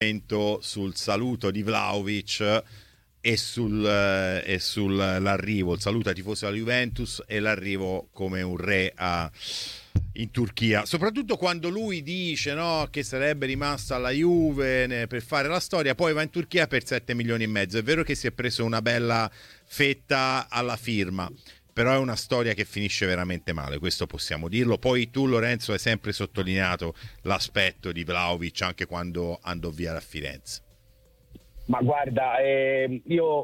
sul saluto di Vlahovic e sull'arrivo, il saluto ai tifosi della Juventus e l'arrivo come un re in Turchia, soprattutto quando lui dice, no, che sarebbe rimasto alla Juve per fare la storia, poi va in Turchia per 7 milioni e mezzo. È vero che si è preso una bella fetta alla firma, però è una storia che finisce veramente male, questo possiamo dirlo. Poi tu, Lorenzo, hai sempre sottolineato l'aspetto di Vlahovic anche quando andò via da Firenze. Ma guarda, io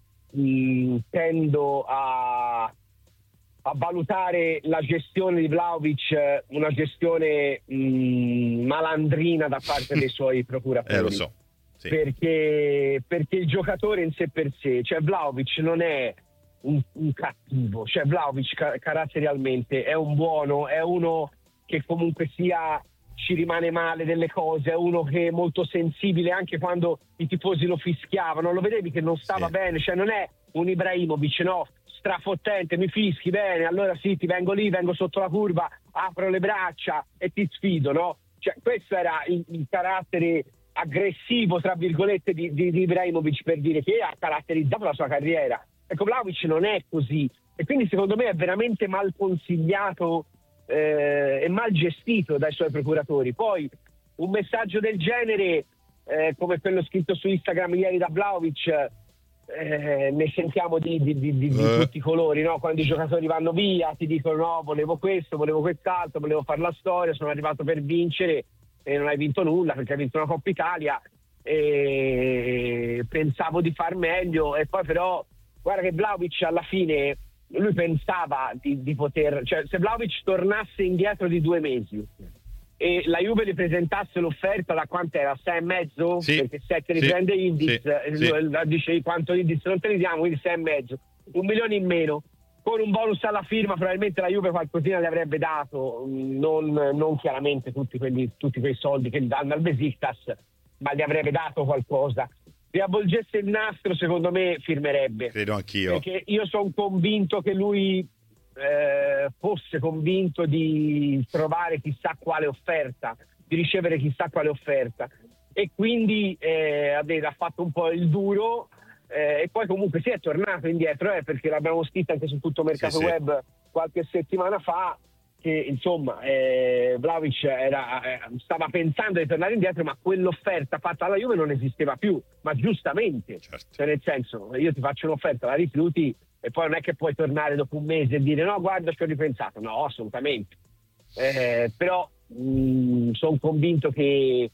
tendo a valutare la gestione di Vlahovic una gestione malandrina da parte dei suoi procuratori. Lo so. Sì. Perché il giocatore in sé per sé, cioè Vlahovic non è un cattivo, cioè Vlahovic caratterialmente è un buono, è uno che comunque sia ci rimane male delle cose, è uno che è molto sensibile anche quando i tifosi lo fischiavano, lo vedevi che non stava bene, cioè non è un Ibrahimovic, no, strafottente, mi fischi bene, allora sì, ti vengo lì, vengo sotto la curva, apro le braccia e ti sfido, no? Cioè questo era il carattere aggressivo, tra virgolette, di Ibrahimovic, per dire, che ha caratterizzato la sua carriera. Ecco, Vlahovic non è così, e quindi secondo me è veramente mal consigliato e mal gestito dai suoi procuratori. Poi un messaggio del genere, come quello scritto su Instagram ieri da Vlahovic, ne sentiamo di tutti i colori, no? Quando i giocatori vanno via ti dicono no, volevo questo, volevo quest'altro, volevo fare la storia, sono arrivato per vincere e non hai vinto nulla perché hai vinto una Coppa Italia e pensavo di far meglio. E poi però guarda che Vlahovic alla fine lui pensava di poter, cioè se Vlahovic tornasse indietro di 2 mesi e la Juve gli presentasse l'offerta da quanto era, 6,5? Sì, perché 7 riprende Indiz, dice quanto Indiz non te li diamo, quindi 6,5, 1 milione in meno, con un bonus alla firma probabilmente la Juve qualcosina le avrebbe dato, non chiaramente tutti quei soldi che gli danno al Besiktas, ma gli avrebbe dato qualcosa. Riavvolgesse il nastro, secondo me firmerebbe. Credo anch'io. Perché io sono convinto che lui fosse convinto di trovare chissà quale offerta, di ricevere chissà quale offerta, e quindi ha fatto un po' il duro, e poi comunque si è tornato indietro, perché l'abbiamo scritto anche su Tutto Mercato Web qualche settimana fa, che insomma Vlahovic stava pensando di tornare indietro, ma quell'offerta fatta alla Juve non esisteva più, ma giustamente, cioè nel senso, io ti faccio un'offerta, la rifiuti e poi non è che puoi tornare dopo un mese e dire no, guarda, ci ho ripensato. No, assolutamente. Però sono convinto che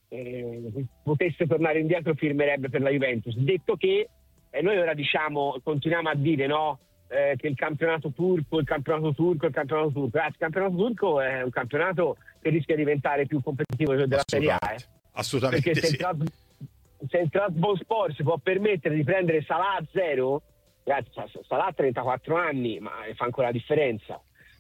potesse tornare indietro, firmerebbe per la Juventus. Detto che noi ora continuiamo a dire no, che il campionato turco. Ragazzi, il campionato turco è un campionato che rischia di diventare più competitivo della Serie A. Assolutamente. Perché se il Trabzonspor si può permettere di prendere Salah a 0, ragazzi, Salah ha 34 anni, ma fa ancora la differenza.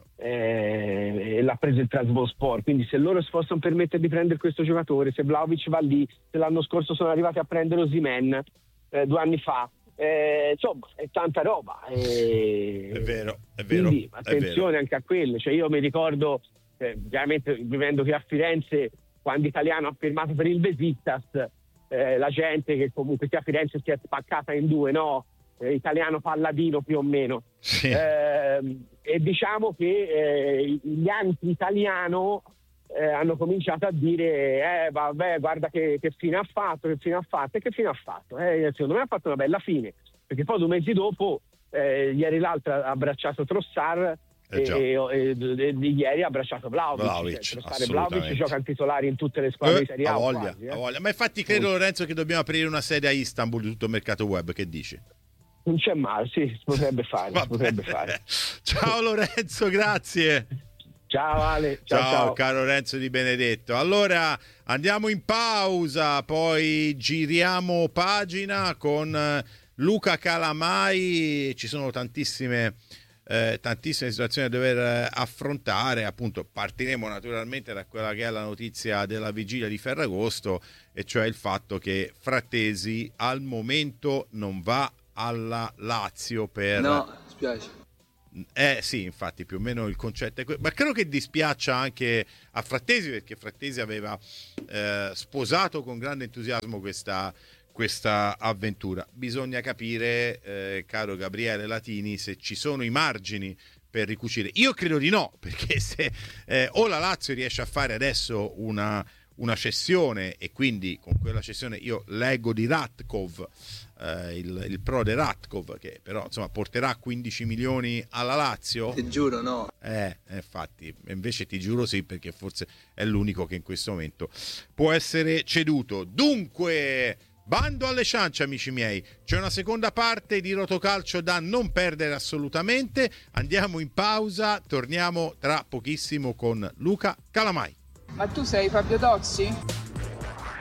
L'ha preso il Trabzonspor, quindi se loro si possono permettere di prendere questo giocatore, se Vlahovic va lì, se l'anno scorso sono arrivati a prendere Osimhen 2 anni fa, insomma è tanta roba, è vero, quindi attenzione anche a quello. Cioè io mi ricordo veramente, vivendo qui a Firenze, quando Italiano ha firmato per il Besiktas, la gente che comunque qui a Firenze si è spaccata in due, no? Italiano Palladino più o meno, sì. E diciamo che gli anti-italiano hanno cominciato a dire vabbè, guarda che fine ha fatto. Secondo me ha fatto una bella fine, perché poi 2 mesi dopo ieri l'altro ha abbracciato Trossard e ieri ha abbracciato Vlahovic. Vlahovic gioca in titolare in tutte le squadre di Serie A, voglia. Ma infatti credo, Lorenzo, che dobbiamo aprire una sede a Istanbul di Tutto Mercato Web, che dici? Non c'è male, sì, si potrebbe fare. Ciao Lorenzo, grazie. Ciao Ale. Ciao caro Lorenzo Di Benedetto. Allora andiamo in pausa, poi giriamo pagina con Luca Calamai. Ci sono tantissime situazioni da dover affrontare. Appunto partiremo naturalmente da quella che è la notizia della vigilia di Ferragosto, e cioè il fatto che Frattesi al momento non va alla Lazio per... No, spiace. Sì, infatti più o meno il concetto è ma credo che dispiaccia anche a Frattesi, perché Frattesi aveva sposato con grande entusiasmo questa avventura. Bisogna capire, caro Gabriele Latini, se ci sono i margini per ricucire. Io credo di no, perché se o la Lazio riesce a fare adesso una cessione, e quindi con quella cessione io leggo di Ratkov, il prode Ratkov, che però insomma porterà 15 milioni alla Lazio. Ti giuro no. Infatti, invece ti giuro sì, perché forse è l'unico che in questo momento può essere ceduto. Dunque, bando alle ciance, amici miei, c'è una seconda parte di Rotocalcio da non perdere assolutamente. Andiamo in pausa, torniamo tra pochissimo con Luca Calamai. Ma tu sei Fabio Tozzi?